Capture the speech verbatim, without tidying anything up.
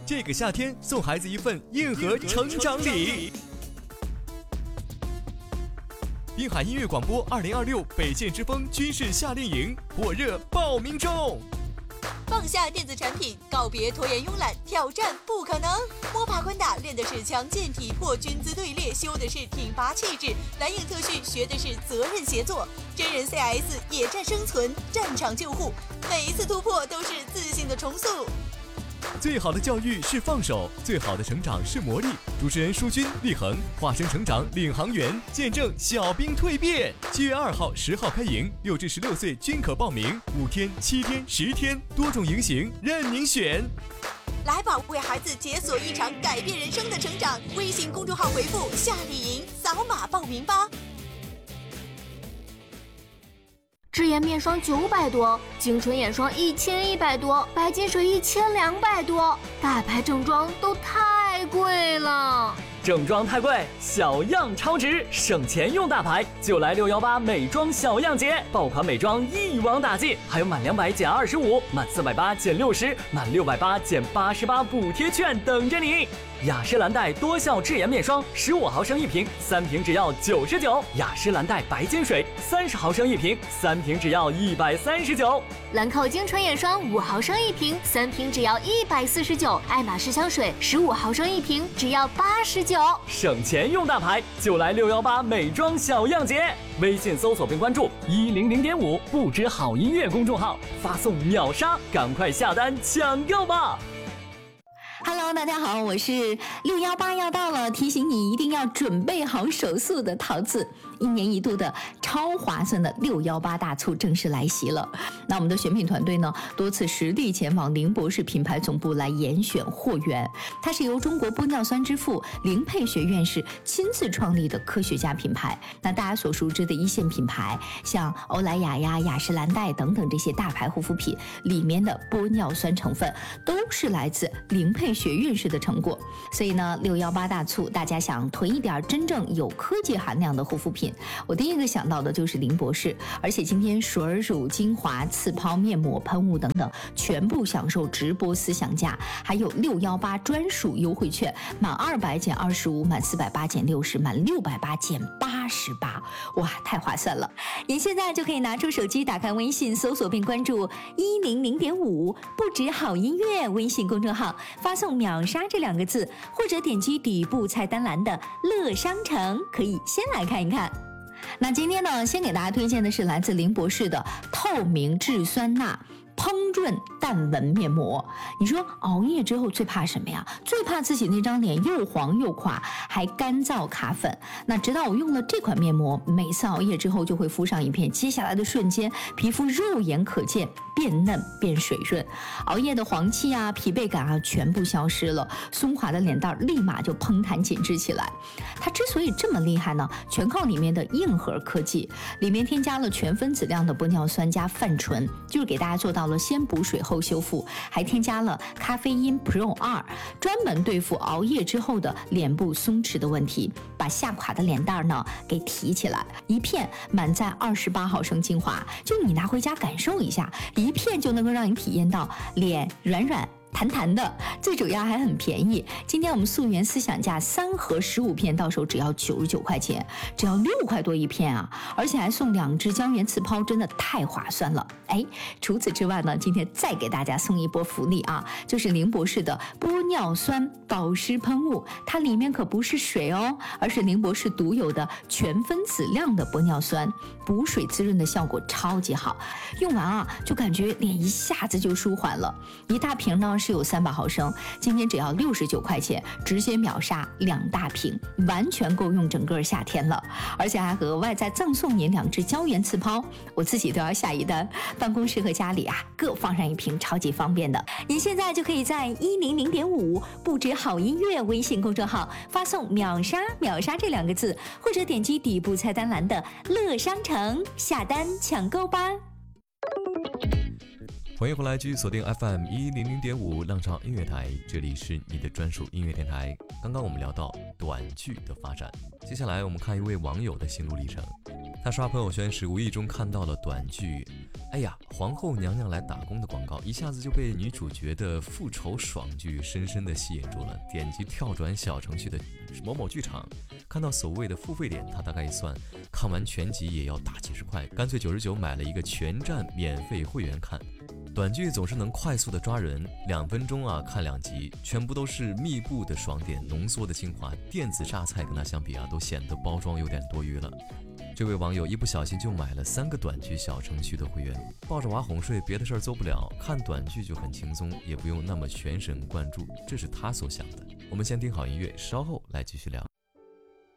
这个夏天送孩子一份硬核成长礼。滨海音乐广播二零二六北线之风军事夏令营火热报名中。 放下电子产品，告别拖延慵懒，挑战不可能。摸爬滚打练的是强健体魄，军姿队列修的是挺拔气质，蓝影特训学的是责任协作，真人 C S 野战生存，战场救护，每一次突破都是自信的重塑。 最好的教育是放手，最好的成长是磨砺。主持人舒军、立恒化身成长领航员，见证小兵蜕变。七月二号、十号开营，六至十六岁均可报名，五天、七天、十天，多种营型任您选。 来吧，为孩子解锁一场改变人生的成长。微信公众号回复夏令营，扫码报名吧。 智颜面霜九百多，精纯眼霜一千一百多，白金水一千两百多，大牌正装都太贵了。 正装太贵，小样超值，省钱用大牌，就来六一八美妆小样节，爆款美妆一网打尽，还有满两百减二十五，满四百八减六十，满六百八减八十八补贴券等着你。雅诗兰黛多效智颜面霜十五毫升一瓶，三瓶只要九十九；雅诗兰黛白金水三十毫升一瓶，三瓶只要一百三十九； 兰蔻精纯眼霜五毫升一瓶，三瓶只要一百四十九；爱马仕香水十五毫升一瓶，只要八十九。 省钱用大牌，就来六一八美妆小样节。微信搜索并关注一零零点五不止好音乐公众号，发送秒杀，赶快下单抢购吧。 Hello， 大家好，我是六一八要到了，提醒你一定要准备好手速的桃子。一年一度的超划算的六一八大促正式来袭了。那我们的选品团队呢，多次实地前往林博士品牌总部来严选货源。它是由中国玻尿酸之父林佩学院士亲自创立的科学家品牌。那大家所熟知的一线品牌，像欧莱雅呀、雅诗兰黛等等这些大牌护肤品里面的玻尿酸成分，都是来自林佩学院士的成果。所以呢，六一八大促，大家想囤一点真正有科技含量的护肤品，我第一个想到的就是林博士。而且今天水儿乳、精华、次抛、面膜、喷雾等等，全部享受直播思想价，还有六一八专属优惠券，满二百减二十五，满四百八减六十，满六百八减八十八，哇，太划算了！您现在就可以拿出手机，打开微信，搜索并关注一零零点五不止好音乐微信公众号，发送秒杀这两个字，或者点击底部菜单栏的乐商城，可以先来看一看。那今天呢，先给大家推荐的是来自林博士的透明质酸钠烹润淡纹面膜。你说熬夜之后最怕什么呀？最怕自己那张脸又黄又垮，还干燥卡粉。那直到我用了这款面膜，每次熬夜之后就会敷上一片，接下来的瞬间，皮肤肉眼可见变嫩变水润，熬夜的黄气啊、疲惫感啊全部消失了，松垮的脸蛋立马就嘭弹紧致起来。它之所以这么厉害呢，全靠里面的硬核科技，里面添加了全分子量的玻尿酸加泛醇，就是给大家做到了先补水后修复，还添加了咖啡因 Pro 二，专门对付熬夜之后的脸部松弛的问题，把下垮的脸蛋呢给提起来。一片满载二十八毫升精华，就你拿回家感受一下，一片就能够让你体验到脸软软弹弹的，最主要还很便宜。今天我们溯源思想价三盒十五片，到手只要九十九块钱，只要六块多一片啊！而且还送两支胶原刺抛，真的太划算了。哎，除此之外呢，今天再给大家送一波福利啊，就是林博士的玻尿酸保湿喷雾，它里面可不是水哦，而是林博士独有的全分子量的玻尿酸，补水滋润的效果超级好，用完啊就感觉脸一下子就舒缓了。一大瓶呢是有三百毫升，今天只要六十九块钱，直接秒杀两大瓶，完全够用整个夏天了。而且还额外再赠送您两支胶原刺抛，我自己都要下一单，办公室和家里啊各放上一瓶，超级方便的。您现在就可以在一零零点五不止好音乐微信公众号发送秒杀秒杀这两个字，或者点击底部菜单栏的乐商城下单抢购吧。 欢迎回来，继续锁定 F M 一零零点五浪潮音乐台，这里是你的专属音乐电台。刚刚我们聊到短剧的发展，接下来我们看一位网友的心路历程。 他刷朋友圈时无意中看到了短剧哎呀皇后娘娘来打工的广告，一下子就被女主角的复仇爽剧深深地吸引住了。点击跳转小程序的某某剧场，看到所谓的付费点，他大概一算，看完全集也要大几十块，干脆九十九买了一个全站免费会员看。短剧总是能快速的抓人，两分钟啊看两集，全部都是密布的爽点，浓缩的精华。电子榨菜跟它相比啊，都显得包装有点多余了。这位网友一不小心就买了三个短剧小程序的会员，抱着娃哄睡，别的事儿做不了，看短剧就很轻松，也不用那么全神贯注，这是他所想的。我们先听好音乐，稍后来继续聊。